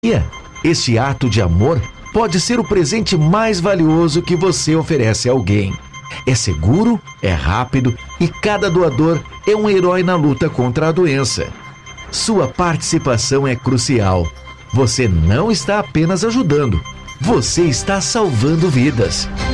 Este ato de amor pode ser o presente mais valioso que você oferece a alguém. É seguro, é rápido e cada doador é um herói na luta contra a doença. Sua participação é crucial. Você não está apenas ajudando, você está salvando vidas.